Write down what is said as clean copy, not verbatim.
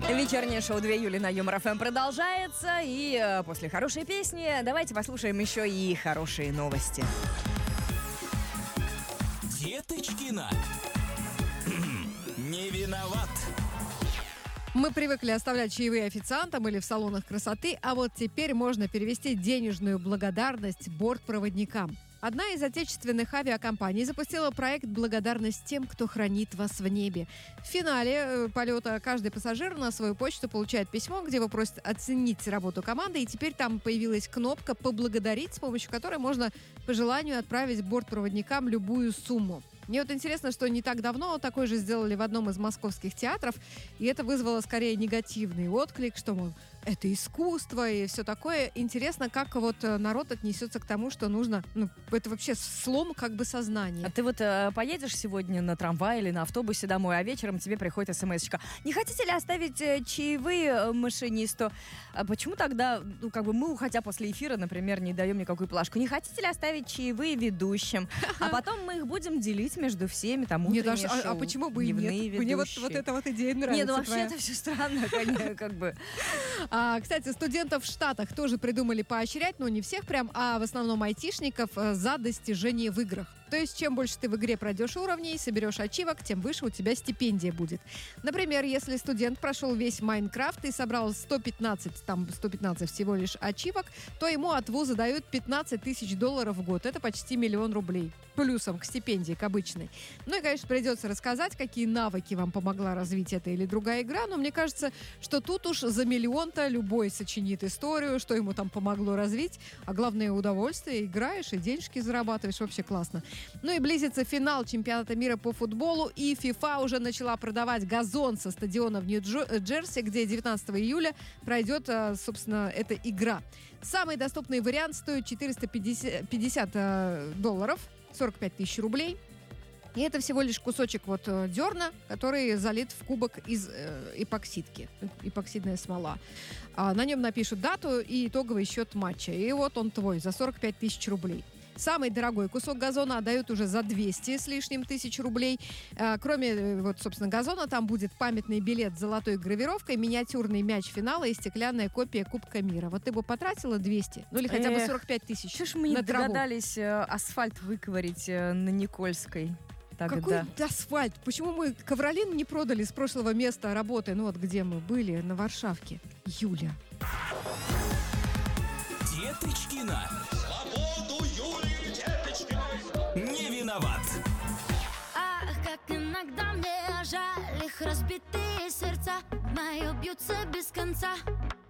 Вечернее шоу 2 Юли на Юмор ФМ продолжается. И после хорошей песни давайте послушаем еще и хорошие новости. Деточкина. Не виноват. Мы привыкли оставлять чаевые официантам или в салонах красоты, а вот теперь можно перевести денежную благодарность бортпроводникам. Одна из отечественных авиакомпаний запустила проект «Благодарность тем, кто хранит вас в небе». В финале полета каждый пассажир на свою почту получает письмо, где его просят оценить работу команды, и теперь там появилась кнопка «Поблагодарить», с помощью которой можно по желанию отправить бортпроводникам любую сумму. Мне вот интересно, что не так давно такой же сделали в одном из московских театров, и это вызвало скорее негативный отклик, что, мол, это искусство и все такое. Интересно, как вот народ отнесется к тому, что нужно, это вообще слом как бы сознания. А ты вот поедешь сегодня на трамвае или на автобусе домой, а вечером тебе приходит смс-очка. Не хотите ли оставить чаевые машинисту? А почему тогда, мы, уходя после эфира, например, не даем никакую плашку? Не хотите ли оставить чаевые ведущим? А потом мы их будем делить между всеми, там, утреннее шоу, а почему бы и нет? ведущие. Мне вот эта вот идея нравится. Нет, вообще это все странно, как бы. Кстати, студентов в Штатах тоже придумали поощрять, но не всех прям, а в основном айтишников за достижения в играх. То есть, чем больше ты в игре пройдешь уровней, соберешь ачивок, тем выше у тебя стипендия будет. Например, если студент прошел весь Майнкрафт и собрал 115 всего лишь ачивок, то ему от вуза дают $15 тысяч в год. Это почти $1 000 000. Плюсом к стипендии, к обычной. Ну и, конечно, придется рассказать, какие навыки вам помогла развить эта или другая игра, но мне кажется, что тут уж за миллион-то любой сочинит историю, что ему там помогло развить, а главное удовольствие, играешь и денежки зарабатываешь, вообще классно. Ну и близится финал чемпионата мира по футболу, и FIFA уже начала продавать газон со стадиона в Нью-Джерси, где 19 июля пройдет, собственно, эта игра. Самый доступный вариант стоит $450, 45 тысяч рублей. И это всего лишь кусочек дерна, который залит в кубок из эпоксидки, эпоксидная смола. На нем напишут дату и итоговый счет матча. И вот он твой за 45 тысяч рублей. Самый дорогой кусок газона отдают уже за 200 с лишним тысяч рублей. Кроме, собственно, газона, там будет памятный билет с золотой гравировкой, миниатюрный мяч финала и стеклянная копия Кубка мира. Вот ты бы потратила 200, ну или хотя бы 45 тысяч. Что ж мы не догадались асфальт выковырить на Никольской? Тогда. Какой асфальт? Почему мы ковролин не продали с прошлого места работы? Где мы были, на Варшавке. Юля. Деточкина. Свободу Юлии Деточкиной. Не виноват. Ах, как иногда мне жаль их разбитые сердца. Мои бьются без конца.